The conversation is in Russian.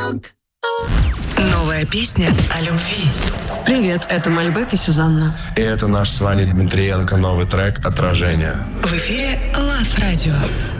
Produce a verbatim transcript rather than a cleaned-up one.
Новая песня о любви. Привет, это Мальбек и Сюзанна. И это наш с вами Дмитриенко новый трек «Отражение». В эфире Love Radio.